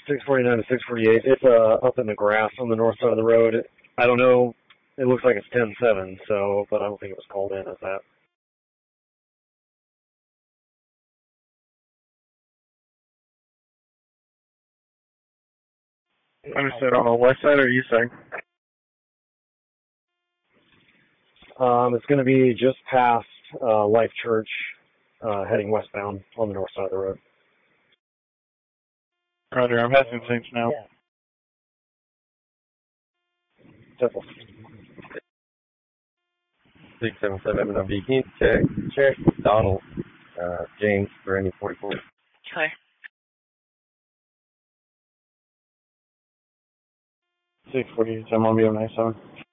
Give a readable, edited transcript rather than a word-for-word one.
649 to 648. It's up in the grass on the north side of the road. I don't know. It looks like it's 10-7, so, but I don't think it was called in as that. Understood. On the west side or east side? It's going to be just past Life Church, heading westbound on the north side of the road. Roger, I'm passing things now. Simple. 677 WP, check. Donald, James, Randy 44. Okay. 648, I'm on BM97.